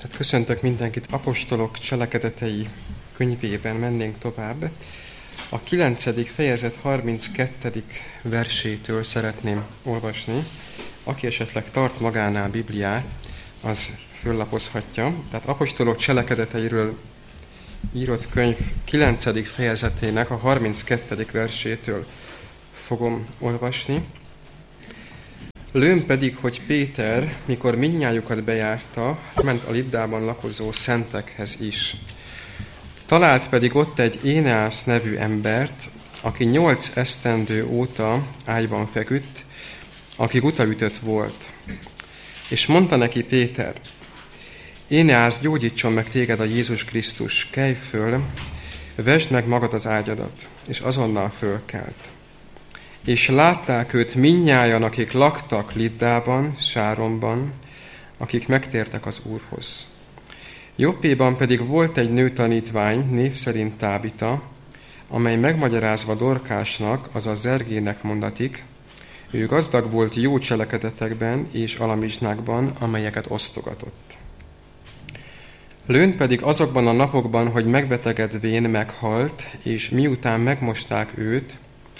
Tehát köszöntök mindenkit, apostolok cselekedetei könyvében mennénk tovább. A 9. fejezet 32. versétől szeretném olvasni. Aki esetleg tart magánál Bibliát, az föllapozhatja. Tehát apostolok cselekedeteiről írott könyv 9. fejezetének a 32. versétől fogom olvasni. Lőn pedig, hogy Péter, mikor mindnyájukat bejárta, ment a Liddában lakozó szentekhez is. Talált pedig ott egy Éneász nevű embert, aki 8 esztendő óta ágyban feküdt, aki gutaütött volt. És mondta neki Péter: Éneász, gyógyítson meg téged a Jézus Krisztus, kelj föl, vesd meg magad az ágyadat, és azonnal fölkelt. És látták őt mindnyájan, akik laktak Liddában, Sáronban, akik megtértek az Úrhoz. Joppéban pedig volt egy nőtanítvány, név szerint Tábita, amely megmagyarázva Dorkásnak, azaz Zergének mondatik, ő gazdag volt jó cselekedetekben és alamizsnákban, amelyeket osztogatott. Lőn pedig azokban a napokban, hogy megbetegedvén meghalt, és miután megmosták őt,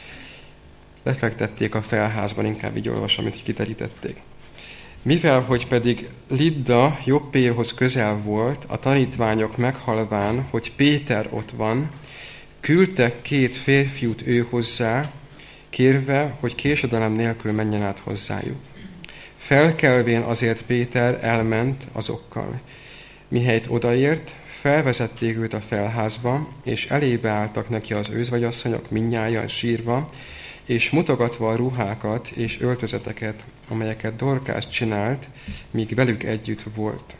lefektették a felházban, inkább így olvasom, mint kiterítették. Mivel, hogy pedig Lidda Joppéhoz közel volt, a tanítványok meghalván, hogy Péter ott van, küldtek 2 férfiút ő hozzá, kérve, hogy késedelem nélkül menjen át hozzájuk. Felkelvén azért Péter elment azokkal. Mihelyt odaért, felvezették őt a felházba, és elébe álltak neki az özvegyasszonyok mindnyájan sírva, és mutogatva a ruhákat és öltözeteket, amelyeket Dorkás csinált, míg velük együtt volt.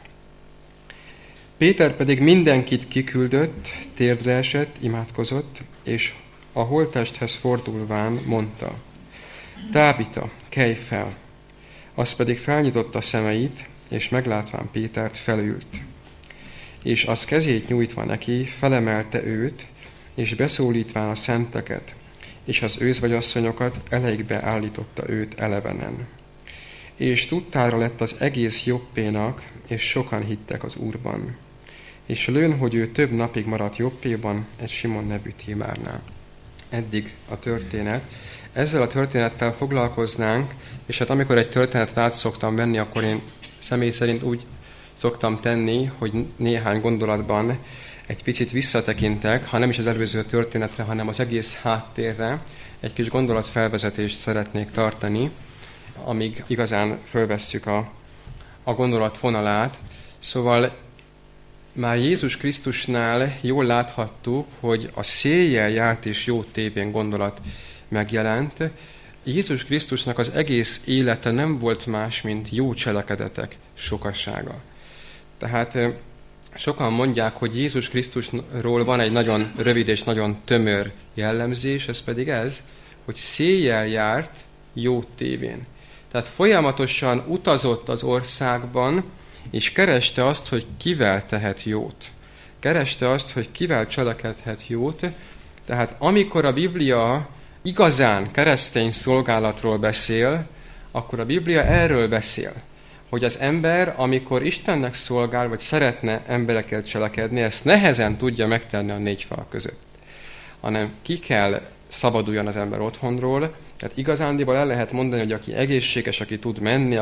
Péter pedig mindenkit kiküldött, térdre esett, imádkozott, és a holttesthez fordulván mondta: Tábita, kelj fel! Az pedig felnyitotta szemeit, és meglátván Pétert felült. És az kezét nyújtva neki, felemelte őt, és beszólítván a szenteket, és az özvegyasszonyokat elejükbe állította őt elevenen. És tudtára lett az egész Joppénak, és sokan hittek az Úrban. És lőn, hogy ő több napig maradt Joppéban, egy Simon nevű Tímárnál. Eddig a történet. Ezzel a történettel foglalkoznánk, és hát amikor egy történetet át szoktam venni, akkor én személy szerint úgy szoktam tenni, hogy néhány gondolatban egy picit visszatekintek, ha nem is az előző történetre, hanem az egész háttérre, egy kis gondolatfelvezetést szeretnék tartani, amíg igazán fölvesszük a gondolat vonalát. Szóval már Jézus Krisztusnál jól láthattuk, hogy a széjjel járt és jó tévén gondolat megjelent. Jézus Krisztusnak az egész élete nem volt más, mint jó cselekedetek sokasága. Tehát sokan mondják, hogy Jézus Krisztusról van egy nagyon rövid és nagyon tömör jellemzés, ez pedig ez, hogy széjjel járt jó tévén. Tehát folyamatosan utazott az országban, és kereste azt, hogy kivel tehet jót. Kereste azt, hogy kivel cselekedhet jót. Tehát amikor a Biblia igazán keresztény szolgálatról beszél, akkor a Biblia erről beszél, hogy az ember, amikor Istennek szolgál, vagy szeretne emberekkel cselekedni, ezt nehezen tudja megtenni a 4 fal között. Hanem ki kell szabaduljon az ember otthonról. Tehát igazándiból el lehet mondani, hogy aki egészséges, aki tud menni,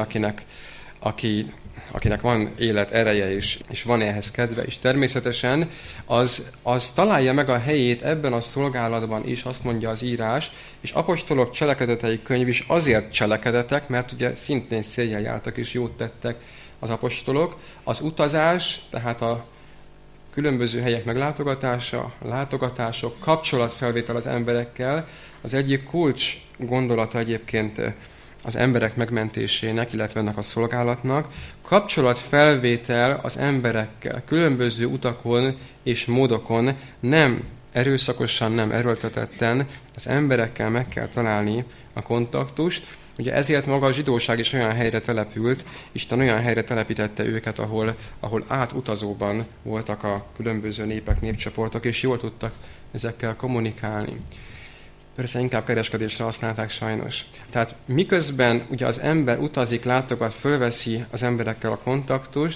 akinek van élet ereje és van ehhez kedve, és természetesen az találja meg a helyét ebben a szolgálatban is, azt mondja az írás, és apostolok cselekedetei könyv is azért cselekedetek, mert ugye szintén széjjel jártak és jót tettek az apostolok. Az utazás, tehát a különböző helyek meglátogatása, látogatások, kapcsolatfelvétel az emberekkel, az egyik kulcs gondolata egyébként az emberek megmentésének, illetve ennek a szolgálatnak, kapcsolatfelvétel az emberekkel, különböző utakon és módokon, nem erőszakosan, nem erőltetetten, az emberekkel meg kell találni a kontaktust. Ugye ezért maga a zsidóság is olyan helyre települt, Isten olyan helyre telepítette őket, ahol átutazóban voltak a különböző népek, népcsoportok, és jól tudtak ezekkel kommunikálni. Persze inkább kereskedésre használták sajnos. Tehát miközben ugye az ember utazik, látogat, fölveszi az emberekkel a kontaktust,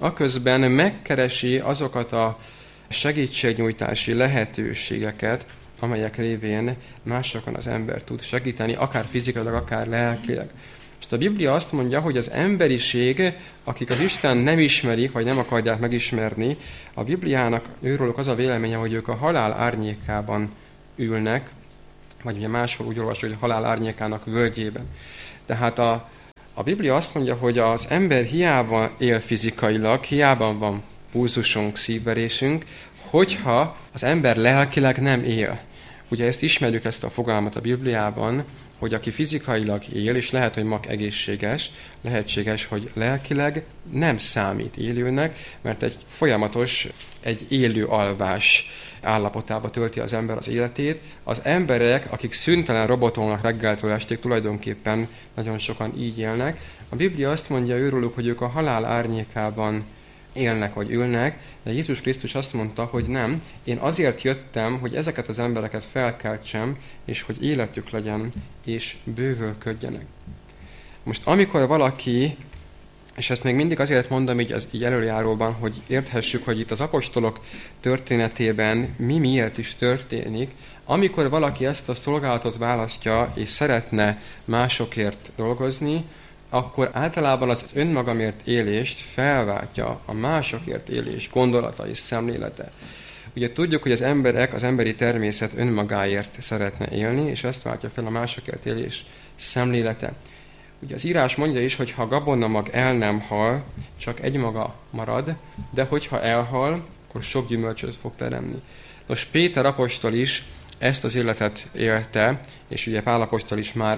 aközben megkeresi azokat a segítségnyújtási lehetőségeket, amelyek révén másokon az ember tud segíteni, akár fizikailag, akár lelkileg. És a Biblia azt mondja, hogy az emberiség, akik az Isten nem ismerik, vagy nem akarják megismerni, a Bibliának őróluk az a véleménye, hogy ők a halál árnyékában ülnek, vagy ugye máshol úgy olvasjuk, hogy a halál árnyékának völgyében. Tehát a Biblia azt mondja, hogy az ember hiába él fizikailag, hiába van pulzusunk, szívverésünk, hogyha az ember lelkileg nem él. Ugye ezt ismerjük, ezt a fogalmat a Bibliában, hogy aki fizikailag él, és lehet, hogy mag egészséges, lehetséges, hogy lelkileg nem számít élőnek, mert egy folyamatos, egy élő alvás állapotába tölti az ember az életét. Az emberek, akik szüntelen robotolnak reggeltől estig, tulajdonképpen nagyon sokan így élnek. A Biblia azt mondja őróluk, hogy ők a halál árnyékában élnek vagy ülnek, de Jézus Krisztus azt mondta, hogy nem, én azért jöttem, hogy ezeket az embereket felkeltsem, és hogy életük legyen, és bővölködjenek. Most amikor valaki, és ezt még mindig azért mondom így előjáróban, hogy érthessük, hogy itt az apostolok történetében miért is történik, amikor valaki ezt a szolgálatot választja, és szeretne másokért dolgozni, akkor általában az önmagamért élést felváltja a másokért élés gondolata és szemlélete. Ugye tudjuk, hogy az emberek, az emberi természet önmagáért szeretne élni, és ezt váltja fel a másokért élés szemlélete. Ugye az írás mondja is, hogy ha a gabonamag el nem hal, csak egy maga marad, de hogyha elhal, akkor sok gyümölcsöt fog teremni. Nos, Péter apostol is ezt az életet élte, és ugye Pál apostol is már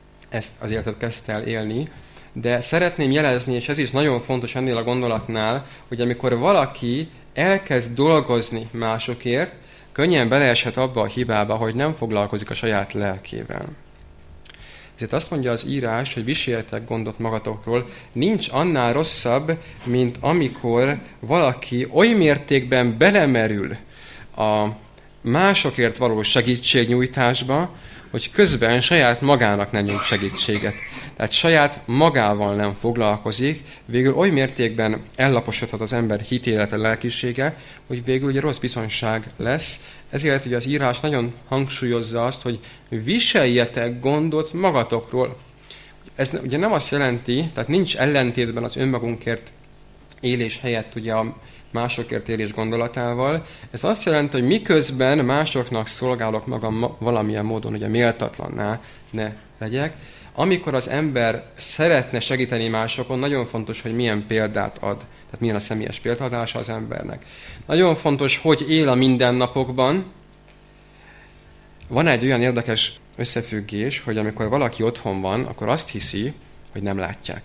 ezt az életet kezdte el élni, de szeretném jelezni, és ez is nagyon fontos ennél a gondolatnál, hogy amikor valaki elkezd dolgozni másokért, könnyen beleeshet abba a hibába, hogy nem foglalkozik a saját lelkével. Ezért azt mondja az írás, hogy viseljetek gondot magatokról, nincs annál rosszabb, mint amikor valaki oly mértékben belemerül a másokért való segítségnyújtásba, hogy közben saját magának nem nyújt segítséget. Tehát saját magával nem foglalkozik, végül oly mértékben ellaposodhat az ember hitélete, lelkisége, hogy végül ugye rossz bizonyság lesz. Ezért ugye az írás nagyon hangsúlyozza azt, hogy viseljetek gondot magatokról. Ez ugye nem azt jelenti, tehát nincs ellentétben az önmagunkért élés helyett ugye a másokért élés gondolatával. Ez azt jelenti, hogy miközben másoknak szolgálok magam valamilyen módon, ugye méltatlanná ne legyek. Amikor az ember szeretne segíteni másokon, nagyon fontos, hogy milyen példát ad. Tehát milyen a személyes példadása az embernek. Nagyon fontos, hogy él a mindennapokban. Van egy olyan érdekes összefüggés, hogy amikor valaki otthon van, akkor azt hiszi, hogy nem látják.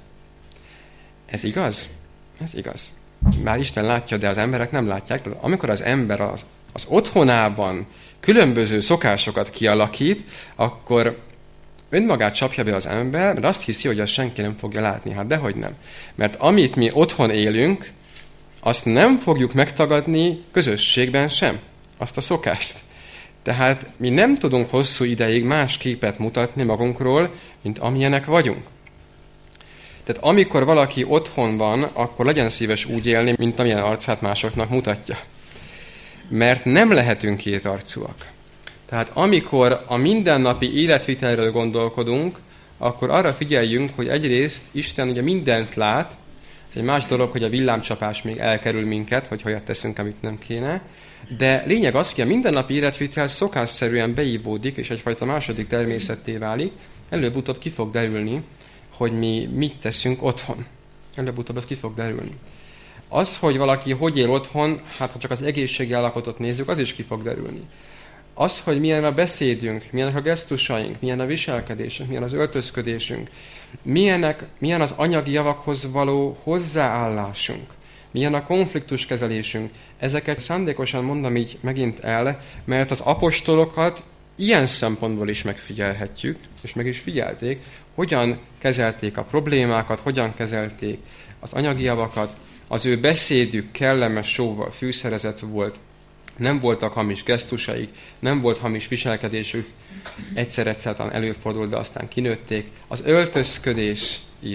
Ez igaz? Ez igaz. Már Isten látja, de az emberek nem látják. De amikor az ember az otthonában különböző szokásokat kialakít, akkor önmagát csapja be az ember, mert azt hiszi, hogy azt senki nem fogja látni. Hát dehogy nem. Mert amit mi otthon élünk, azt nem fogjuk megtagadni közösségben sem. Azt a szokást. Tehát mi nem tudunk hosszú ideig más képet mutatni magunkról, mint amilyenek vagyunk. Tehát amikor valaki otthon van, akkor legyen szíves úgy élni, mint amilyen arcát másoknak mutatja. Mert nem lehetünk kétarcúak. Tehát amikor a mindennapi életvitelről gondolkodunk, akkor arra figyeljünk, hogy egyrészt Isten ugye mindent lát, ez egy más dolog, hogy a villámcsapás még elkerül minket, hogy olyat teszünk, amit nem kéne, de lényeg az, hogy a mindennapi életvitel szokásszerűen beívódik, és egyfajta második természetté válik, előbb-utóbb ki fog derülni, hogy mi mit teszünk otthon. Előbb-utóbb ez ki fog derülni. Az, hogy valaki hogy él otthon, hát ha csak az egészségi állapotot nézzük, az is ki fog derülni. Az, hogy milyen a beszédünk, milyenek a gesztusaink, milyen a viselkedésünk, milyen az öltözködésünk, milyen az anyagi javakhoz való hozzáállásunk, milyen a konfliktuskezelésünk. Ezeket szándékosan mondom így megint el, mert az apostolokat ilyen szempontból is megfigyelhetjük, és meg is figyelték, hogyan kezelték a problémákat, hogyan kezelték az anyagi javakat, az ő beszédük kellemes sóval fűszerezett volt, nem voltak hamis gesztusaik, nem volt hamis viselkedésük, egyszer-egyszer előfordult, de aztán kinőtték. Az öltözködés is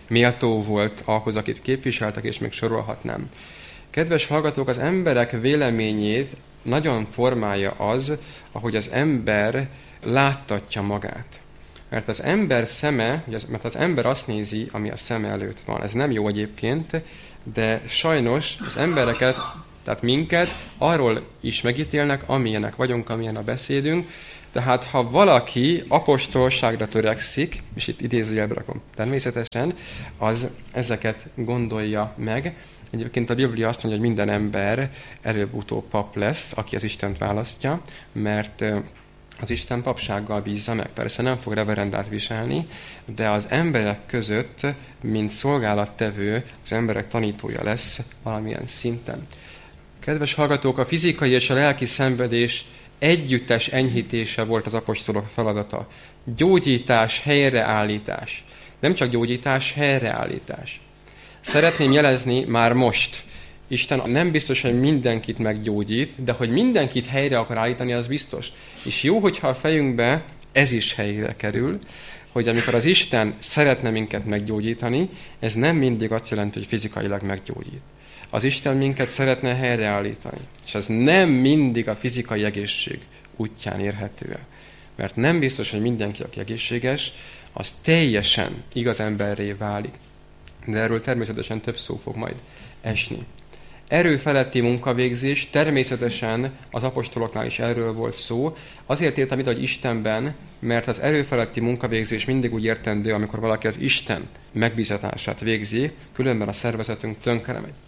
méltó volt ahhoz, akit képviseltek, és még sorolhatnám. Kedves hallgatók, az emberek véleményét nagyon formálja az, ahogy az ember láttatja magát. Mert az ember szeme, mert az ember azt nézi, ami a szeme előtt van. Ez nem jó egyébként, de sajnos az embereket, tehát minket arról is megítélnek, amilyenek vagyunk, amilyen a beszédünk. Tehát ha valaki apostolságra törekszik, és itt idézőjelbe rakom természetesen, az ezeket gondolja meg. Egyébként a Biblia azt mondja, hogy minden ember előbb-utóbb pap lesz, aki az Istent választja, mert az Isten papsággal bízza meg. Persze nem fog reverendát viselni, de az emberek között, mint szolgálattevő, az emberek tanítója lesz valamilyen szinten. Kedves hallgatók, a fizikai és a lelki szenvedés együttes enyhítése volt az apostolok feladata. Gyógyítás, helyreállítás. Nem csak gyógyítás, helyreállítás. Szeretném jelezni már most, Isten nem biztos, hogy mindenkit meggyógyít, de hogy mindenkit helyre akar állítani, az biztos. És jó, hogyha a fejünkbe ez is helyre kerül, hogy amikor az Isten szeretne minket meggyógyítani, ez nem mindig azt jelenti, hogy fizikailag meggyógyít. Az Isten minket szeretne helyreállítani, és ez nem mindig a fizikai egészség útján érhető el. Mert nem biztos, hogy mindenki, aki egészséges, az teljesen igaz emberré válik. De erről természetesen több szó fog majd esni. Erőfeletti munkavégzés, természetesen az apostoloknál is erről volt szó. Azért értem itt, hogy Istenben, mert az erőfeletti munkavégzés mindig úgy értendő, amikor valaki az Isten megbízatását végzi, különben a szervezetünk tönkre megy.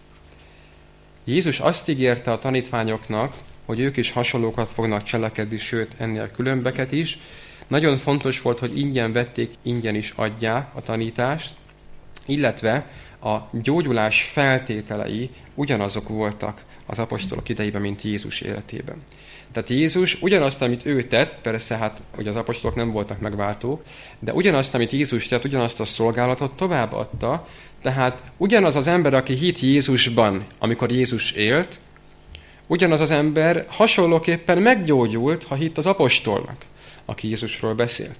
Jézus azt ígérte a tanítványoknak, hogy ők is hasonlókat fognak cselekedni, sőt ennél különbeket is. Nagyon fontos volt, hogy ingyen vették, ingyen is adják a tanítást, illetve a gyógyulás feltételei ugyanazok voltak az apostolok idejében, mint Jézus életében. Tehát Jézus ugyanazt, amit ő tett, persze hát, hogy az apostolok nem voltak megváltók, de ugyanazt, amit Jézus tett, ugyanazt a szolgálatot továbbadta, tehát ugyanaz az ember, aki hitt Jézusban, amikor Jézus élt, ugyanaz az ember hasonlóképpen meggyógyult, ha hitt az apostolnak, aki Jézusról beszélt.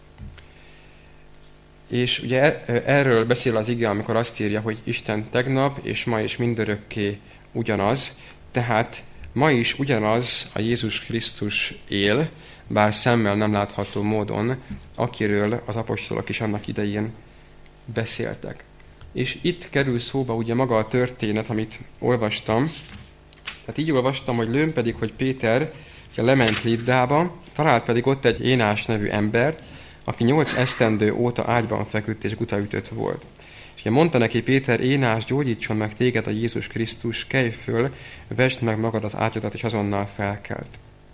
És ugye erről beszél az ige, amikor azt írja, hogy Isten tegnap és ma és mindörökké ugyanaz, tehát ma is ugyanaz a Jézus Krisztus él, bár szemmel nem látható módon, akiről az apostolok is annak idején beszéltek. És itt kerül szóba ugye maga a történet, amit olvastam. Tehát így olvastam, hogy lőn pedig, hogy Péter lement Liddába, talált pedig ott egy Énás nevű embert, aki 8 esztendő óta ágyban feküdt és gutaütött volt. És ugye mondta neki Péter, Énás, gyógyítson meg téged a Jézus Krisztus, kelj föl, vesd meg magad az ágyadat, és azonnal felkelt.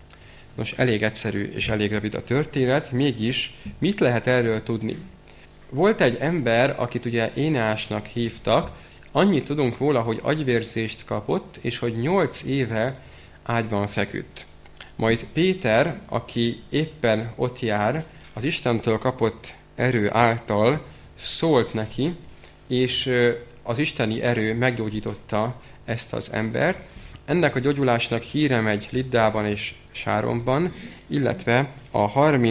Nos, elég egyszerű és elég rövid a történet, mégis mit lehet erről tudni? Volt egy ember, akit ugye Énásnak hívtak, annyit tudunk róla, hogy agyvérzést kapott, és hogy 8 éve ágyban feküdt. Majd Péter, aki éppen ott jár, az Istentől kapott erő által szólt neki, és az isteni erő meggyógyította ezt az embert. Ennek a gyógyulásnak híre megy Liddában és Sáronban, illetve a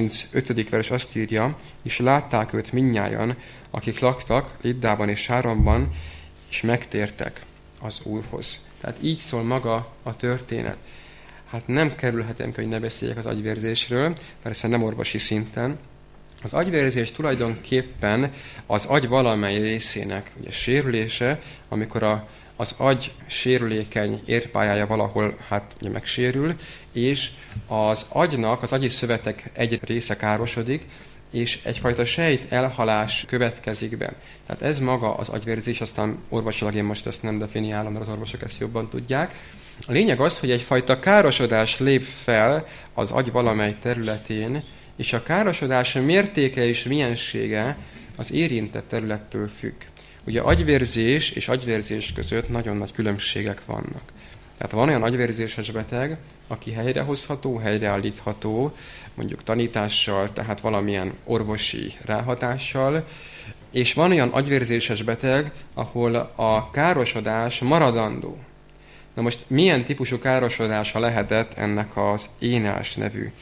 35. vers azt írja, és látták őt mindnyájan, akik laktak Liddában és Sáronban, és megtértek az Úrhoz. Tehát így szól maga a történet. Hát nem kerülhetem ki, hogy ne beszéljek az agyvérzésről, persze nem orvosi szinten. Az agyvérzés tulajdonképpen az agy valamely részének ugye, sérülése, amikor az agy sérülékeny érpályája valahol ugye, megsérül, és az agynak, az agyi szövetek egy része károsodik, és egyfajta sejt elhalás következik be. Tehát ez maga az agyvérzés, aztán orvosilag én most ezt nem definiálom, mert az orvosok ezt jobban tudják. A lényeg az, hogy egyfajta károsodás lép fel az agy valamely területén, és a károsodás mértéke és miensége az érintett területtől függ. Ugye agyvérzés és agyvérzés között nagyon nagy különbségek vannak. Tehát van olyan agyvérzéses beteg, aki helyrehozható, helyreállítható, mondjuk tanítással, tehát valamilyen orvosi ráhatással, és van olyan agyvérzéses beteg, ahol a károsodás maradandó. Na most milyen típusú károsodása lehetett ennek az Énás nevű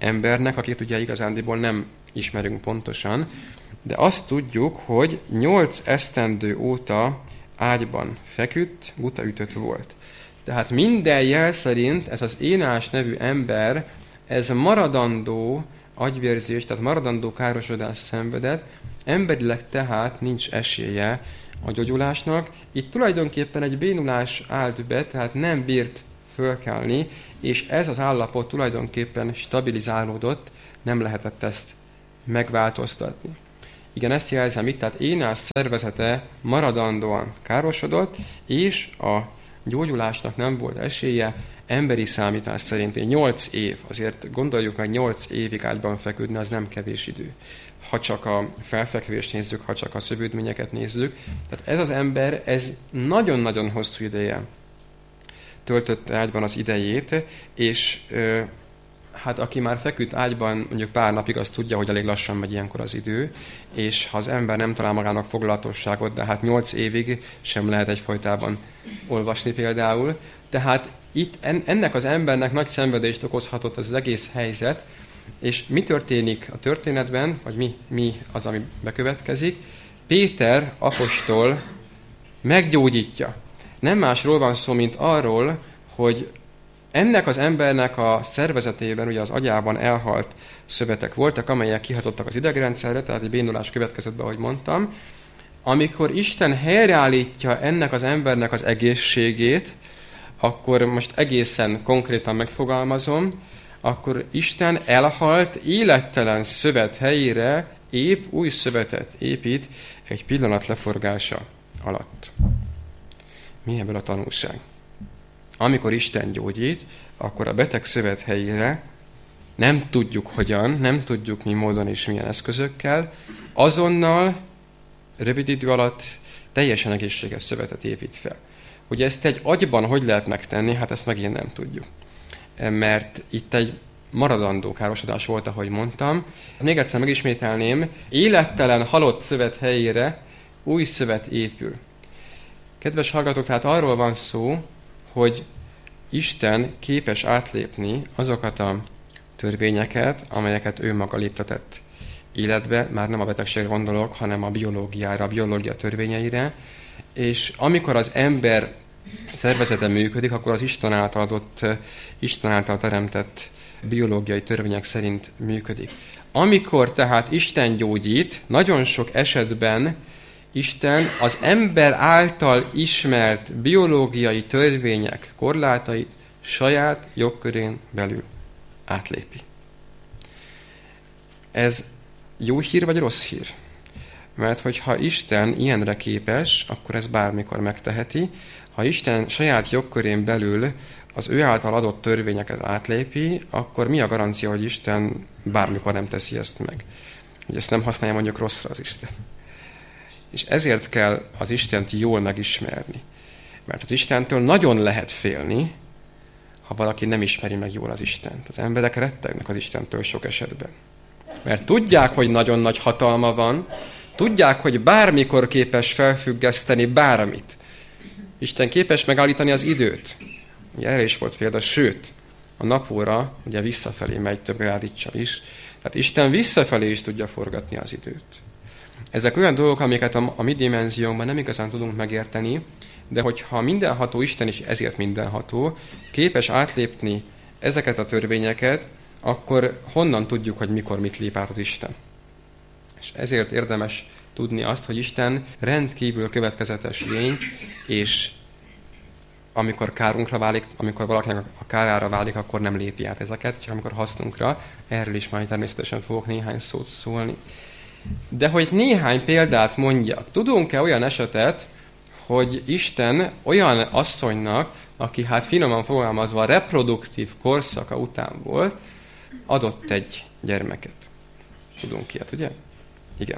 embernek, akit ugye igazándiból nem ismerünk pontosan, de azt tudjuk, hogy 8 esztendő óta ágyban feküdt, gutaütött volt. Tehát minden jel szerint ez az Énás nevű ember, ez maradandó agyvérzés, tehát maradandó károsodás szenvedett, emberileg tehát nincs esélye a gyógyulásnak. Itt tulajdonképpen egy bénulás állt be, tehát nem bírt fölkelni, és ez az állapot tulajdonképpen stabilizálódott, nem lehetett ezt megváltoztatni. Igen, ezt jelzem itt, tehát Énás szervezete maradandóan károsodott, és a gyógyulásnak nem volt esélye, emberi számítás szerint 8 év, azért gondoljuk meg 8 évig ágyban feküdni, az nem kevés idő. Ha csak a felfekvést nézzük, ha csak a szövődményeket nézzük. Tehát ez az ember, ez nagyon-nagyon hosszú ideje töltötte ágyban az idejét, és hát aki már feküdt ágyban mondjuk pár napig, az tudja, hogy elég lassan megy ilyenkor az idő, és ha az ember nem talál magának foglalatosságot, de hát 8 évig sem lehet egyfolytában olvasni például. Tehát itt ennek az embernek nagy szenvedést okozhatott az egész helyzet, és mi történik a történetben, vagy mi az, ami bekövetkezik? Péter apostol meggyógyítja. Nem másról van szó, mint arról, hogy ennek az embernek a szervezetében, ugye az agyában elhalt szövetek voltak, amelyek kihatottak az idegrendszerre, tehát egy bénulás következett be, ahogy mondtam. Amikor Isten helyreállítja ennek az embernek az egészségét, akkor most egészen konkrétan megfogalmazom, akkor Isten elhalt, élettelen szövet helyére épp új szövetet épít egy pillanat leforgása alatt. Mi ebből a tanulság? Amikor Isten gyógyít, akkor a beteg szövet helyére nem tudjuk hogyan, nem tudjuk mi módon és milyen eszközökkel, azonnal, rövid idő alatt teljesen egészséges szövetet épít fel. Hogy ezt egy agyban hogy lehet megtenni, hát ezt megint nem tudjuk. Mert itt egy maradandó károsodás volt, ahogy mondtam. Még egyszer megismételném, élettelen halott szövet helyére új szövet épül. Kedves hallgatók, tehát arról van szó, hogy Isten képes átlépni azokat a törvényeket, amelyeket ő maga léptetett életbe, már nem a betegségre gondolok, hanem a biológiára, a biológia törvényeire, és amikor az ember szervezete működik, akkor az Isten által adott, Isten által teremtett biológiai törvények szerint működik. Amikor tehát Isten gyógyít, nagyon sok esetben Isten az ember által ismert biológiai törvények korlátait saját jogkörén belül átlépi. Ez jó hír vagy rossz hír? Mert hogyha Isten ilyenre képes, akkor ez bármikor megteheti. Ha Isten saját jogkörén belül az ő által adott törvényeket átlépi, akkor mi a garancia, hogy Isten bármikor nem teszi ezt meg? Hogy ezt nem használja mondjuk rosszra az Isten. És ezért kell az Istent jól megismerni. Mert az Istentől nagyon lehet félni, ha valaki nem ismeri meg jól az Istent. Az emberek rettegnek az Istentől sok esetben. Mert tudják, hogy nagyon nagy hatalma van, tudják, hogy bármikor képes felfüggeszteni bármit. Isten képes megállítani az időt. Ugye erre is volt példa, sőt, a napóra ugye visszafelé megy több állítsal is. Tehát Isten visszafelé is tudja forgatni az időt. Ezek olyan dolgok, amiket a mi dimenziónkban nem igazán tudunk megérteni, de hogyha mindenható Isten is ezért mindenható, képes átlépni ezeket a törvényeket, akkor honnan tudjuk, hogy mikor mit lép át az Isten? És ezért érdemes tudni azt, hogy Isten rendkívül következetes lény, és amikor kárunkra válik, amikor valakinek a kárára válik, akkor nem lépi át ezeket, csak amikor hasznunkra, erről is majd természetesen fogok néhány szót szólni. De hogy néhány példát mondjak, tudunk-e olyan esetet, hogy Isten olyan asszonynak, aki hát finoman fogalmazva a reproduktív korszaka után volt, adott egy gyermeket. Tudunk ilyet, ugye? Igen.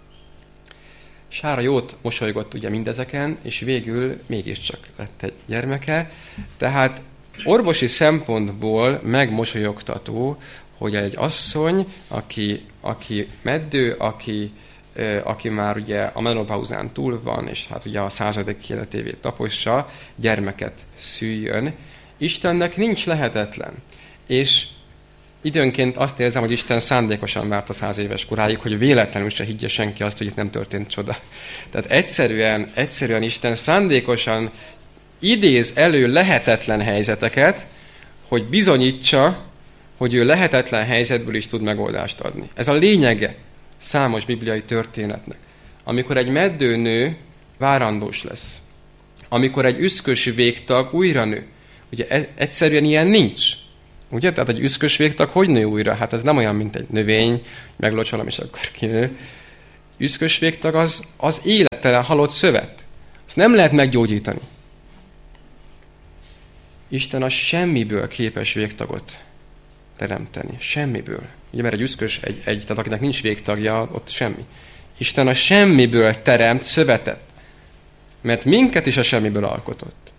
Sára jót mosolygott ugye mindezeken, és végül mégiscsak lett egy gyermeke. Tehát orvosi szempontból megmosolyogtató, hogy egy asszony, aki meddő, aki már ugye a menopauzán túl van, és hát ugye a 100. életévét tapossa, gyermeket szüljön. Istennek nincs lehetetlen. És időnként azt érzem, hogy Isten szándékosan várt a 100 éves koráig, hogy véletlenül se higgye senki azt, hogy itt nem történt csoda. Tehát egyszerűen Isten szándékosan idéz elő lehetetlen helyzeteket, hogy bizonyítsa, hogy ő lehetetlen helyzetből is tud megoldást adni. Ez a lényege számos bibliai történetnek. Amikor egy meddőnő várandós lesz, amikor egy üszkös végtag újra nő. Ugye egyszerűen ilyen nincs. Ugye? Tehát egy üszkös végtag hogy nő újra? Hát ez nem olyan, mint egy növény, meglocsolom és akkor kinő. Üszkös végtag az élettelen halott szövet. Ezt nem lehet meggyógyítani. Isten a semmiből képes végtagot teremteni. Semmiből. Ugye, mert egy üszkös, tehát akinek nincs végtagja, ott semmi. Isten a semmiből teremt szövetet. Mert minket is a semmiből alkotott.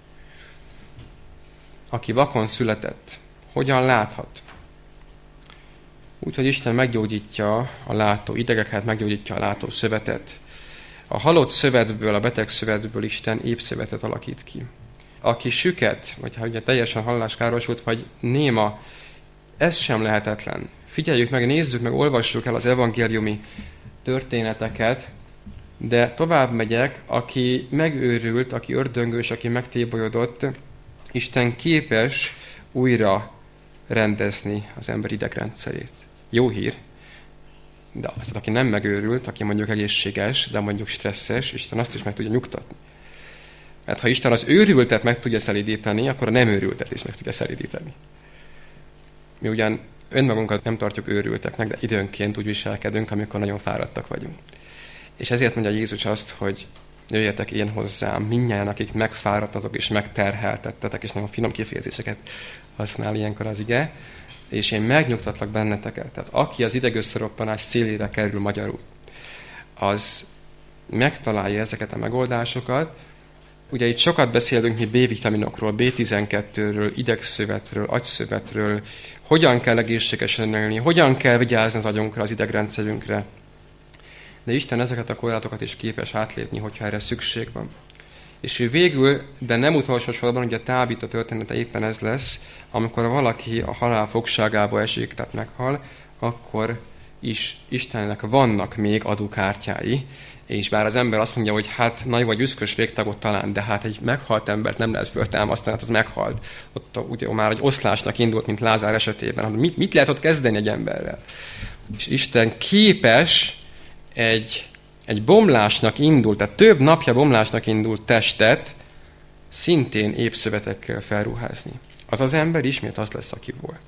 Aki vakon született, hogyan láthat? Úgyhogy Isten meggyógyítja a látó idegeket, meggyógyítja a látó szövetet. A halott szövetből, a beteg szövetből Isten épp szövetet alakít ki. Aki süket, vagy ha ugye teljesen halláskárosult, vagy néma, ez sem lehetetlen. Figyeljük meg, nézzük meg, olvassuk el az evangéliumi történeteket, de tovább megyek, aki megőrült, aki ördöngős, aki megtébolyodott, Isten képes újra rendezni az ember idegrendszerét. Jó hír, de az, aki nem megőrült, aki mondjuk egészséges, de mondjuk stresszes, Isten azt is meg tudja nyugtatni. Mert ha Isten az őrültet meg tudja szelídíteni, akkor a nem őrültet is meg tudja szelídíteni. Mi ugyan önmagunkat nem tartjuk őrülteknek, de időnként úgy viselkedünk, amikor nagyon fáradtak vagyunk. És ezért mondja Jézus azt, hogy jöjjetek én hozzám, mindnyájan, akik megfáradtatok és megterheltettetek, és nagyon finom kifejezéseket használ ilyenkor az ige, és én megnyugtatlak benneteket. Tehát aki az idegösszeroppanás szélére kerül magyarul, az megtalálja ezeket a megoldásokat. Ugye itt sokat beszélünk mi B-vitaminokról, B12-ről, idegszövetről, agyszövetről, hogyan kell egészségesen élni, hogyan kell vigyázni az agyunkra, az idegrendszerünkre. De Isten ezeket a korlátokat is képes átlépni, hogyha erre szükség van. És ő végül, de nem utolsó sorban, ugye a Tábita története éppen ez lesz, amikor valaki a halál fogságába esik, tehát meghal, akkor is Istennek vannak még adókártyái, és bár az ember azt mondja, hogy hát na jó, vagy üszkös végtagot talán, de hát egy meghalt embert nem lehet föltámasztani, hát az meghalt. Ott ugye már egy oszlásnak indult, mint Lázár esetében. Mit lehet ott kezdeni egy emberrel? És Isten képes egy bomlásnak indult, tehát több napja bomlásnak indult testet szintén épp szövetekkel felruházni. Az az ember ismét az lesz, aki volt.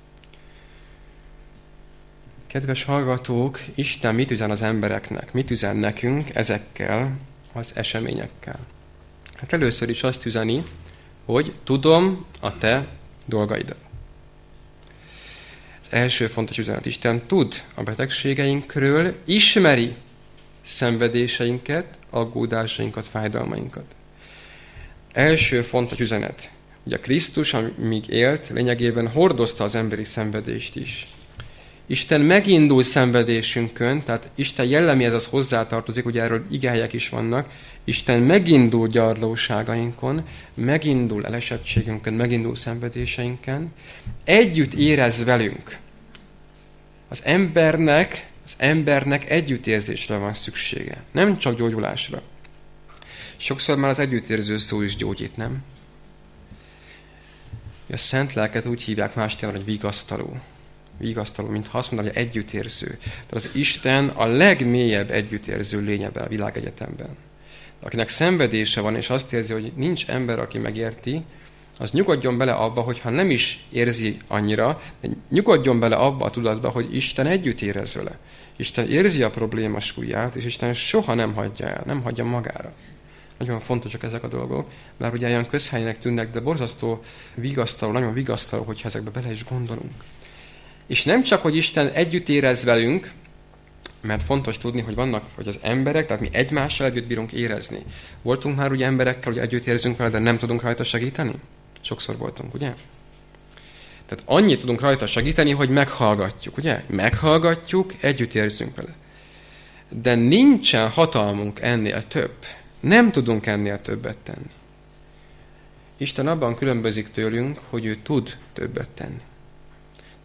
Kedves hallgatók, Isten mit üzen az embereknek? Mit üzen nekünk ezekkel az eseményekkel? Hát először is azt üzeni, hogy tudom a te dolgaidat. Az első fontos üzenet, Isten tud a betegségeinkről, ismeri szenvedéseinket, aggódásainkat, fájdalmainkat. Első fontos üzenet, hogy a Krisztus, amíg élt, lényegében hordozta az emberi szenvedést is. Isten megindul szenvedésünkön, tehát Isten jelleméhez az hozzátartozik, ugye erről igehelyek is vannak, Isten megindul gyarlóságainkon, megindul elesettségünkön, megindul szenvedéseinken, együtt érez velünk. Az embernek együttérzésre van szüksége, nem csak gyógyulásra. Sokszor már az együttérző szó is gyógyít, nem? A szent lelket úgy hívják más téren, hogy vigasztaló. Vigasztaló, mintha azt mondaná, hogy együttérző. Tehát az Isten a legmélyebb együttérző lény ebben a világegyetemben. Akinek szenvedése van, és azt érzi, hogy nincs ember, aki megérti, az nyugodjon bele abba, hogyha nem is érzi annyira, de nyugodjon bele abba a tudatba, hogy Isten együtt érez vele. Isten érzi a probléma súlyát, és Isten soha nem hagyja el, nem hagyja magára. Nagyon fontosak ezek a dolgok, mert ugye olyan közhelynek tűnnek, de borzasztó vigasztaló, nagyon vigasztaló, hogyha ezekbe bele is gondolunk. És nem csak, hogy Isten együtt érez velünk, mert fontos tudni, hogy vannak, hogy az emberek, tehát mi egymással együtt bírunk érezni. Voltunk már ugye emberekkel, hogy együtt érzünk vele, de nem tudunk rajta segíteni? Sokszor voltunk, ugye? Tehát annyit tudunk rajta segíteni, hogy meghallgatjuk, ugye? Meghallgatjuk, együtt érzünk vele. De nincsen hatalmunk ennél több. Nem tudunk ennél többet tenni. Isten abban különbözik tőlünk, hogy ő tud többet tenni.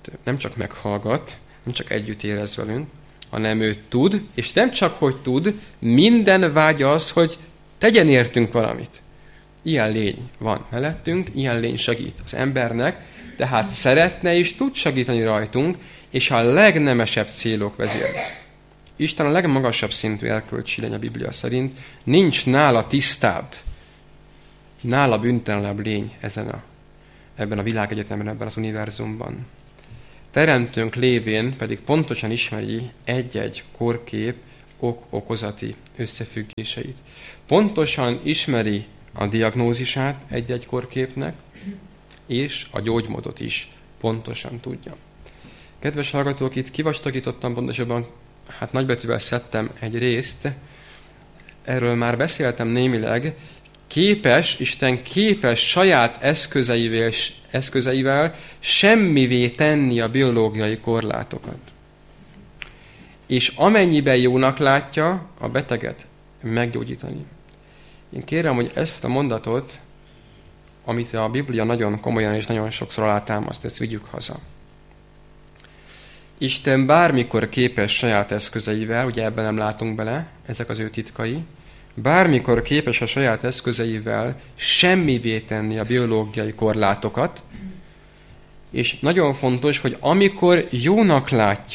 nem csak meghallgat, nem csak együtt érez velünk, hanem ő tud, és nem csak hogy tud, minden vágya az, hogy tegyen értünk valamit. Ilyen lény van mellettünk, ilyen lény segít az embernek, tehát szeretne és tud segíteni rajtunk, és a legnemesebb célok vezérlik. Isten a legmagasabb szintű erkölcsi lény a Biblia szerint, nincs nála tisztább, nála bűntelenebb lény ebben a világegyetemben, ebben az univerzumban. Teremtőnk lévén pedig pontosan ismeri egy-egy kórkép ok-okozati összefüggéseit. Pontosan ismeri a diagnózisát egy-egy kórképnek, és a gyógymódot is pontosan tudja. Kedves hallgatók, itt kivastagítottam, pontosabban nagybetűvel szedtem egy részt, erről már beszéltem némileg, Isten képes saját eszközeivel semmivé tenni a biológiai korlátokat. És amennyiben jónak látja, a beteget meggyógyítani. Én kérem, hogy ezt a mondatot, amit a Biblia nagyon komolyan és nagyon sokszor alátámaszt, ezt vigyük haza. Isten bármikor képes saját eszközeivel, ugye ebben nem látunk bele, ezek az ő titkai, bármikor képes a saját eszközeivel semmivé tenni a biológiai korlátokat, és nagyon fontos, hogy amikor jónak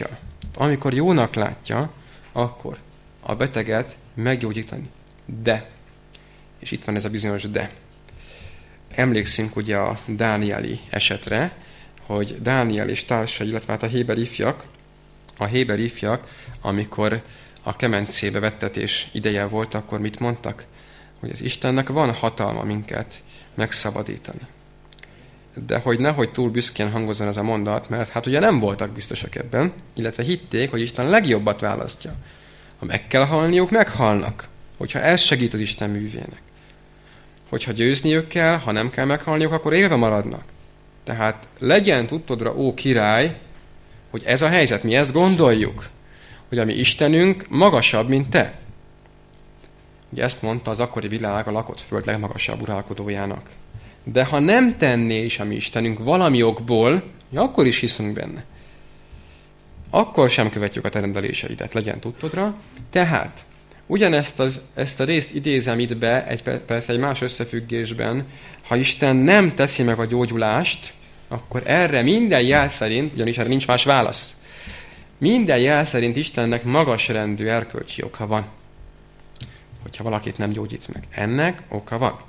látja, akkor a beteget meggyógyítani. De, és itt van ez a bizonyos de. Emlékszünk ugye a dánieli esetre, hogy Dániel és társai, illetve a héber ifjak, amikor a kemencébe vettetés ideje volt, akkor mit mondtak? Hogy az Istennek van hatalma minket megszabadítani. De hogy nehogy túl büszkén hangozzon ez a mondat, mert ugye nem voltak biztosak ebben, illetve hitték, hogy Isten legjobbat választja. Ha meg kell halniuk, meghalnak. Hogyha ez segít az Isten művének. Hogyha győzniük kell, ha nem kell meghalniuk, akkor élve maradnak. Tehát legyen tudtodra, ó király, hogy ez a helyzet, mi ezt gondoljuk, hogy a mi Istenünk magasabb, mint te. Ugye ezt mondta az akkori világ a lakott föld legmagasabb uralkodójának. De ha nem tenné is a mi Istenünk valami okból, akkor is hiszünk benne. Akkor sem követjük a te rendeléseidet, legyen tudtodra. Tehát ugyanezt ezt a részt idézem itt be, persze egy más összefüggésben, ha Isten nem teszi meg a gyógyulást, akkor erre minden jel szerint, ugyanis erre nincs más válasz, minden jel szerint Istennek magas rendű erkölcsi oka van, hogyha valakit nem gyógyít meg. Ennek oka van.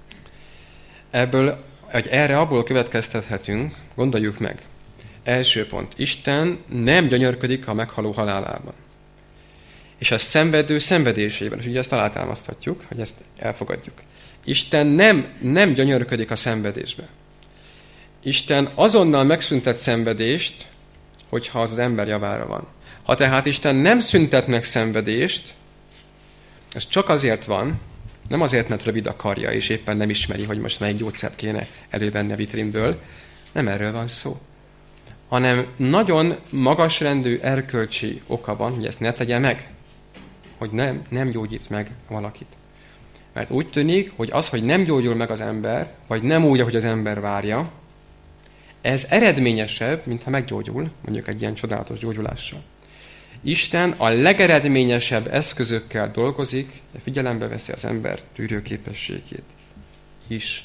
Erre abból következtethetünk, gondoljuk meg. Első pont, Isten nem gyönyörködik a meghaló halálában. És a szenvedő szenvedésében, és ugye ezt alátámaszthatjuk, hogy ezt elfogadjuk. Isten nem gyönyörködik a szenvedésbe. Isten azonnal megszüntet szenvedést, hogyha az ember javára van. Ha tehát Isten nem szüntet meg szenvedést, ez csak azért van, nem azért, mert rövid a karja, és éppen nem ismeri, hogy most melyik gyógyszert kéne elővenni a vitrínből, nem erről van szó. Hanem nagyon magasrendű erkölcsi oka van, hogy ezt ne tegye meg, hogy nem gyógyít meg valakit. Mert úgy tűnik, hogy az, hogy nem gyógyul meg az ember, vagy nem úgy, ahogy az ember várja, ez eredményesebb, mint ha meggyógyul, mondjuk egy ilyen csodálatos gyógyulással. Isten a legeredményesebb eszközökkel dolgozik, de figyelembe veszi az ember tűrőképességét is.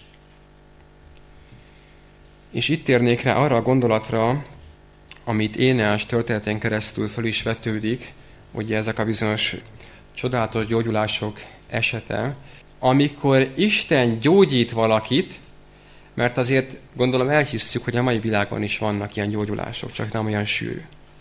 És itt térnék rá arra a gondolatra, amit Éneás történetén keresztül föl is vetődik, ugye ezek a bizonyos csodálatos gyógyulások esete, amikor Isten gyógyít valakit, mert azért gondolom elhisszük, hogy a mai világban is vannak ilyen gyógyulások, csak nem olyan sűrű.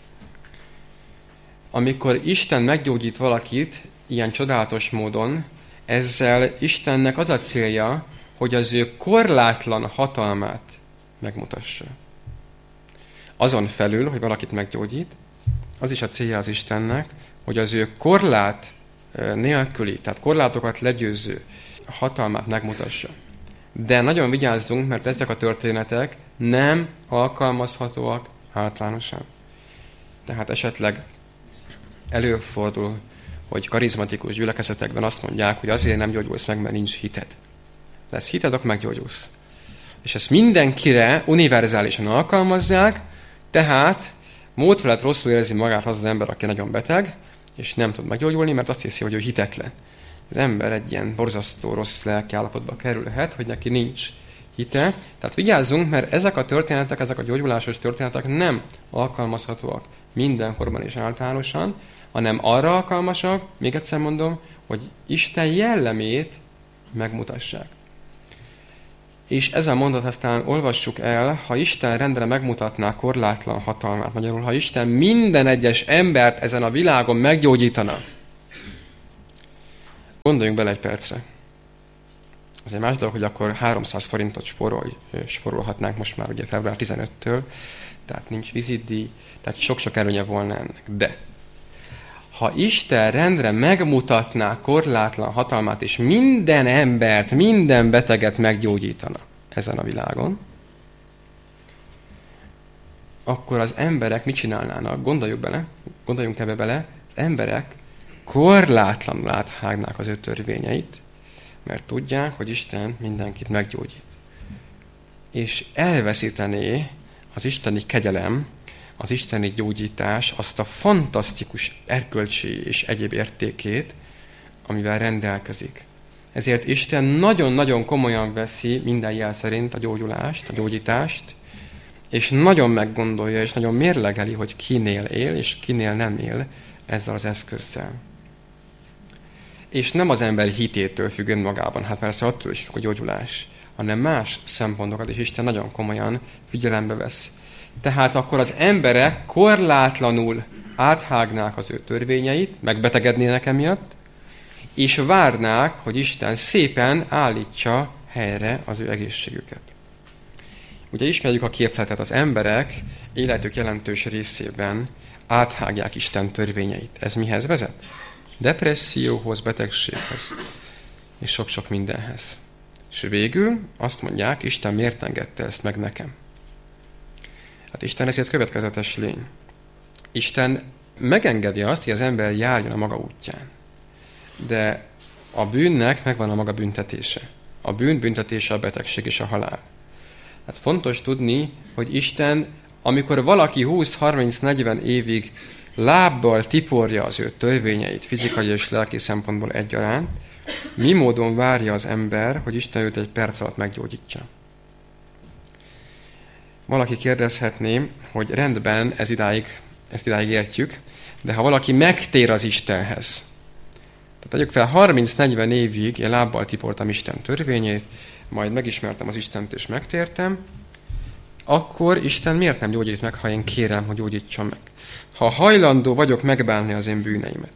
Amikor Isten meggyógyít valakit ilyen csodálatos módon, ezzel Istennek az a célja, hogy az ő korlátlan hatalmát megmutassa. Azon felül, hogy valakit meggyógyít, az is a célja az Istennek, hogy az ő korlát nélküli, tehát korlátokat legyőző hatalmát megmutassa. De nagyon vigyázzunk, mert ezek a történetek nem alkalmazhatóak általánosan. Tehát esetleg előfordul, hogy karizmatikus gyülekezetekben azt mondják, hogy azért nem gyógyulsz meg, mert nincs hited. Lesz hited, akkor meggyógyulsz. És ezt mindenkire univerzálisan alkalmazzák, Tehát mód felett rosszul érzi magát az az ember, aki nagyon beteg, és nem tud meggyógyulni, mert azt hiszi, hogy ő hitetlen. Az ember egy ilyen borzasztó rossz lelkiállapotba kerülhet, hogy neki nincs hite. Tehát vigyázzunk, mert ezek a történetek, ezek a gyógyulásos történetek nem alkalmazhatóak mindenkorban és általánosan, hanem arra alkalmasak, még egyszer mondom, hogy Isten jellemét megmutassák. És ez a mondat aztán olvassuk el, ha Isten rendre megmutatná korlátlan hatalmát, magyarul, ha Isten minden egyes embert ezen a világon meggyógyítana. Gondoljunk bele egy percre. Az egy más dolog, hogy akkor 300 forintot spórolhatnánk most már ugye február 15-től, tehát nincs vizitdíj, tehát sok-sok előnye volna ennek. De ha Isten rendre megmutatná korlátlan hatalmát, és minden embert, minden beteget meggyógyítana ezen a világon, akkor az emberek mit csinálnának? Gondoljunk ebbe bele, az emberek korlátlanul áthágnák az ő törvényeit, mert tudják, hogy Isten mindenkit meggyógyít. És elveszítené az isteni kegyelem, az isteni gyógyítás azt a fantasztikus erkölcsi és egyéb értékét, amivel rendelkezik. Ezért Isten nagyon-nagyon komolyan veszi minden jel szerint a gyógyulást, a gyógyítást, és nagyon meggondolja, és nagyon mérlegeli, hogy kinél él, és kinél nem él ezzel az eszközzel. És nem az ember hitétől függ önmagában, hát persze attól is függ a gyógyulás, hanem más szempontokat is Isten nagyon komolyan figyelembe vesz. Tehát akkor az emberek korlátlanul áthágnák az ő törvényeit, megbetegednének emiatt, és várnák, hogy Isten szépen állítsa helyre az ő egészségüket. Ugye ismerjük a képletet, az emberek életük jelentős részében áthágják Isten törvényeit. Ez mihez vezet? Depresszióhoz, betegséghez, és sok-sok mindenhez. És végül azt mondják, Isten miért engedte ezt meg nekem? Hát Isten ezért következetes lény. Isten megengedi azt, hogy az ember járjon a maga útján. De a bűnnek megvan a maga büntetése. A bűn büntetése a betegség és a halál. Hát fontos tudni, hogy Isten, amikor valaki 20-30-40 évig lábbal tiporja az ő törvényeit, fizikai és lelki szempontból egyaránt, mi módon várja az ember, hogy Isten őt egy perc alatt meggyógyítsa. Valaki kérdezhetné, hogy rendben, ezt idáig értjük, de ha valaki megtér az Istenhez, tehát tegyük fel, 30-40 évig én lábbal tiportam Isten törvényét, majd megismertem az Istent és megtértem, akkor Isten miért nem gyógyít meg, ha én kérem, hogy gyógyítson meg? Ha hajlandó vagyok megbánni az én bűneimet,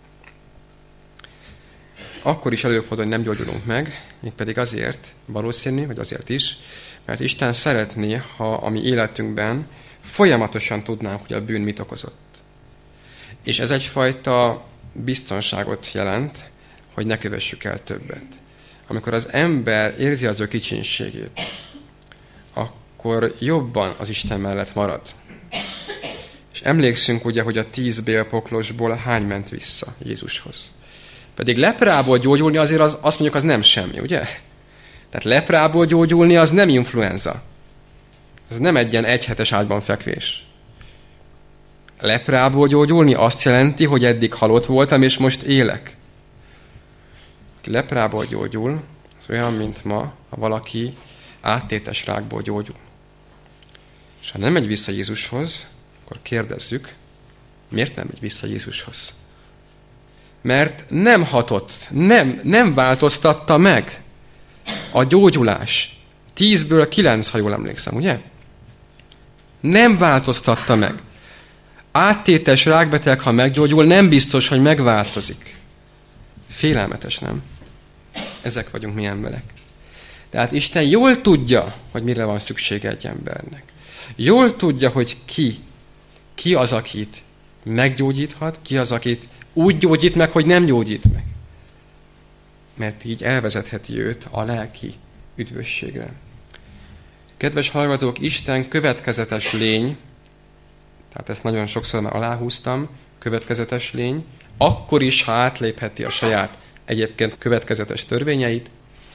akkor is előfordul, hogy nem gyógyulunk meg, mégpedig azért, valószínű, vagy azért is, mert Isten szeretné, ha a mi életünkben folyamatosan tudnánk, hogy a bűn mit okozott. És ez egyfajta biztonságot jelent, hogy ne kövessük el többet. Amikor az ember érzi az ő kicsinségét, akkor jobban az Isten mellett marad. És emlékszünk ugye, hogy a 10 bélpoklosból hány ment vissza Jézushoz. Pedig leprából gyógyulni azért azt mondjuk, az nem semmi, ugye? Tehát leprából gyógyulni az nem influenza. Ez nem egy ilyen egyhetes ágyban fekvés. Leprából gyógyulni azt jelenti, hogy eddig halott voltam, és most élek. Aki leprából gyógyul, az olyan, mint ma, ha valaki áttétes rákból gyógyul. És ha nem megy vissza Jézushoz, akkor kérdezzük, miért nem megy vissza Jézushoz? Mert nem hatott, nem változtatta meg a gyógyulás. 10-ből 9, ha jól emlékszem, ugye? Nem változtatta meg. Áttétes rákbeteg, ha meggyógyul, nem biztos, hogy megváltozik. Félelmetes, nem? Ezek vagyunk mi emberek. Tehát Isten jól tudja, hogy mire van szüksége egy embernek. Jól tudja, hogy ki az, akit meggyógyíthat, ki az, akit úgy gyógyít meg, hogy nem gyógyít meg. Mert így elvezetheti őt a lelki üdvösségre. Kedves hallgatók, Isten következetes lény, tehát ezt nagyon sokszor már aláhúztam, következetes lény, akkor is, ha átlépheti a saját egyébként következetes törvényeit,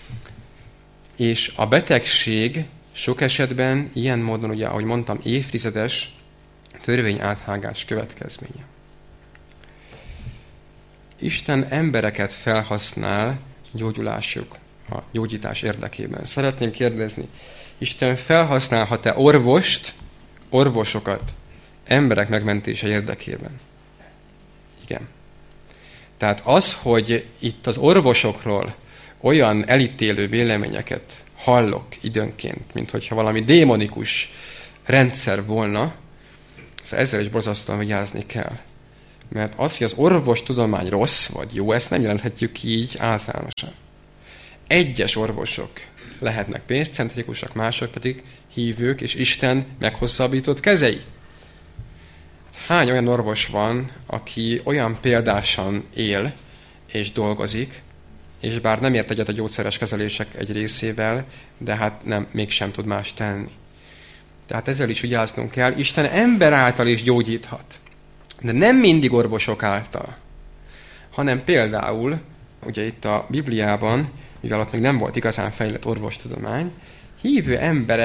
és a betegség sok esetben ilyen módon, ugye, ahogy mondtam, évtizedes törvény áthágás következménye. Isten embereket felhasznál gyógyulásuk, a gyógyítás érdekében. Szeretném kérdezni, Isten felhasználhat-e orvosokat emberek megmentése érdekében? Igen. Tehát az, hogy itt az orvosokról olyan elítélő véleményeket hallok időnként, mint hogyha valami démonikus rendszer volna, szóval ezzel is borzasztóan vigyázni kell. Mert az, hogy az orvostudomány rossz vagy jó, ezt nem jelenthetjük ki így általánosan. Egyes orvosok lehetnek pénzcentrikusak, mások pedig hívők, és Isten meghosszabbított kezei. Hány olyan orvos van, aki olyan példásan él és dolgozik, és bár nem ért egyet a gyógyszeres kezelések egy részével, de hát mégsem tud más tenni. Tehát ezzel is vigyáznunk kell. Isten ember által is gyógyíthat. De nem mindig orvosok által, hanem például, ugye itt a Bibliában, mivel ott még nem volt igazán fejlett orvostudomány, hívő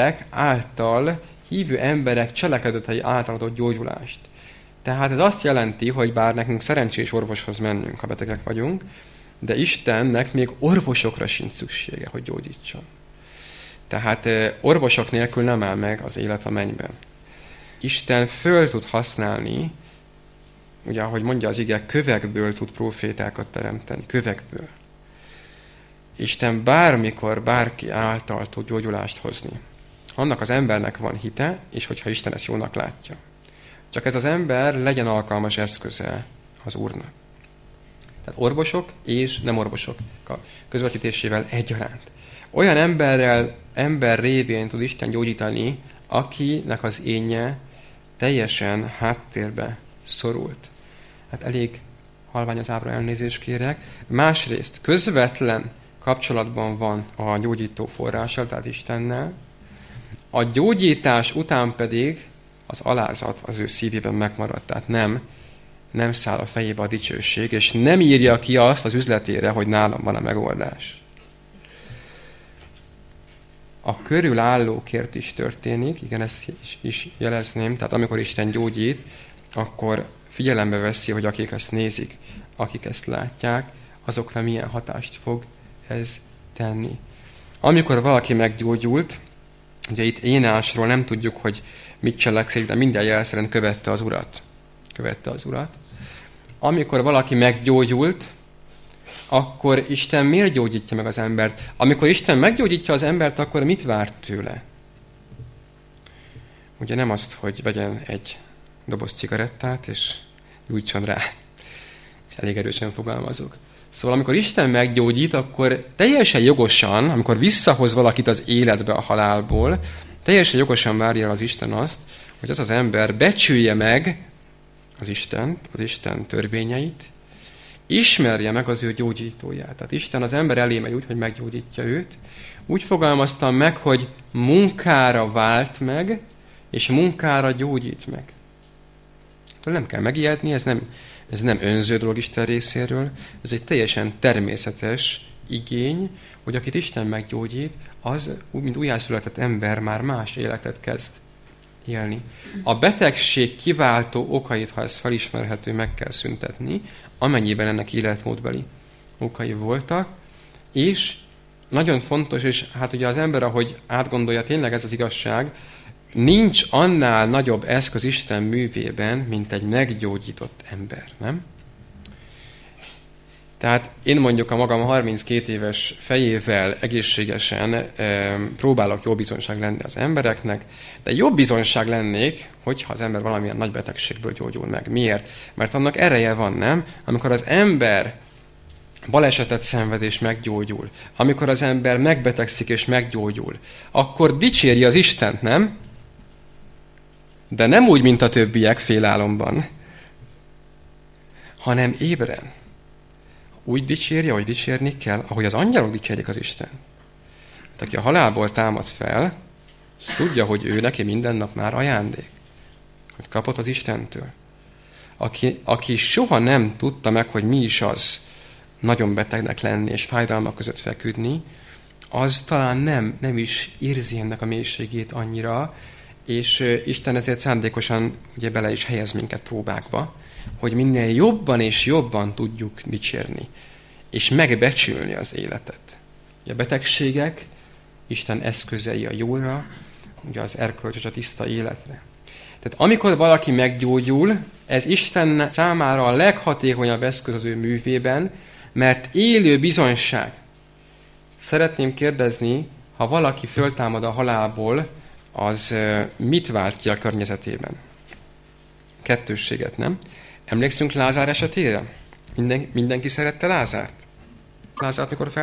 emberek cselekedetei által adott gyógyulást. Tehát ez azt jelenti, hogy bár nekünk szerencsés orvoshoz mennünk, ha betegek vagyunk, de Istennek még orvosokra sincs szüksége, hogy gyógyítson. Tehát orvosok nélkül nem áll meg az élet a mennyben. Isten föl tud használni, ugye ahogy mondja az ige, kövekből tud prófétákat teremteni, kövekből. Isten bármikor, bárki által tud gyógyulást hozni. Annak az embernek van hite, és hogyha Isten ezt jónak látja. Csak ez az ember legyen alkalmas eszköze az Úrnak. Tehát orvosok és nem orvosok közvetítésével egyaránt. Olyan ember révén tud Isten gyógyítani, akinek az énje teljesen háttérbe szorult. Hát elég halvány az ábra, elnézést kérek. Másrészt közvetlen kapcsolatban van a gyógyító forrással, tehát Istennel. A gyógyítás után pedig az alázat az ő szívében megmaradt, tehát nem száll a fejébe a dicsőség, és nem írja ki azt az üzletére, hogy nálam van a megoldás. A körülállókért is történik, igen, ezt is jelezném, tehát amikor Isten gyógyít, akkor figyelembe veszi, hogy akik ezt nézik, akik ezt látják, azokra milyen hatást fog ez tenni. Amikor valaki meggyógyult, ugye itt Énásról nem tudjuk, hogy mit cselekszik, de minden jel szerint követte az Urat. Amikor valaki meggyógyult, akkor Isten miért gyógyítja meg az embert? Amikor Isten meggyógyítja az embert, akkor mit várt tőle? Ugye nem azt, hogy vegyen egy doboz cigarettát, és gyújtson rá. És elég erősen fogalmazok. Szóval amikor Isten meggyógyít, akkor teljesen jogosan, amikor visszahoz valakit az életbe a halálból, teljesen jogosan várja el az Isten azt, hogy az az ember becsülje meg az Isten törvényeit, ismerje meg az ő gyógyítóját. Tehát Isten az ember elé megy úgy, hogy meggyógyítja őt. Úgy fogalmaztam meg, hogy munkára vált meg, és munkára gyógyít meg. Nem kell megijedni, ez nem önző dolog Isten részéről, ez egy teljesen természetes igény, hogy akit Isten meggyógyít, az, mint újjászületett ember már más életet kezd élni. A betegség kiváltó okait, ha ez felismerhető, meg kell szüntetni, amennyiben ennek életmódbeli okai voltak, és nagyon fontos, és hát ugye az ember, ahogy átgondolja, tényleg ez az igazság, nincs annál nagyobb eszköz Isten művében, mint egy meggyógyított ember, nem? Tehát én mondjuk a magam 32 éves fejével egészségesen próbálok jó bizonyság lenni az embereknek, de jobb bizonyság lennék, hogyha az ember valamilyen nagy betegségből gyógyul meg. Miért? Mert annak ereje van, nem? Amikor az ember balesetet szenved és meggyógyul, amikor az ember megbetegszik és meggyógyul, akkor dicséri az Istent, nem? De nem úgy, mint a többiek félálomban, hanem ébren. Úgy dicséri, ahogy dicsérni kell, ahogy az angyalok dicsérik az Isten. Hát, aki a halálból támad fel, az tudja, hogy ő neki minden nap már ajándék, hogy kapott az Istentől. Aki soha nem tudta meg, hogy mi is az nagyon betegnek lenni és fájdalmak között feküdni, az talán nem is érzi ennek a mélységét annyira, És Isten ezért szándékosan ugye bele is helyez minket próbákba, hogy minél jobban és jobban tudjuk dicsérni, és megbecsülni az életet. Ugye a betegségek Isten eszközei a jóra, ugye az erkölcsös a tiszta életre. Tehát amikor valaki meggyógyul, ez Isten számára a leghatékonyabb eszköz az ő művében, mert élő bizonyság. Szeretném kérdezni, ha valaki föltámad a halálból, az mit vált ki a környezetében? Kettősséget, nem? Emlékszünk Lázár esetére? Mindenki szerette Lázárt? Lázárt mikor